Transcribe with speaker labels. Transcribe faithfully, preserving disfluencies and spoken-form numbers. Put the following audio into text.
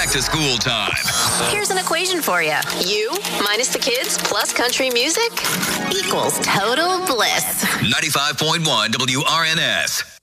Speaker 1: back to school time.
Speaker 2: Here's an equation for you. You minus the kids plus country music equals total bliss.
Speaker 1: ninety-five point one W R N S.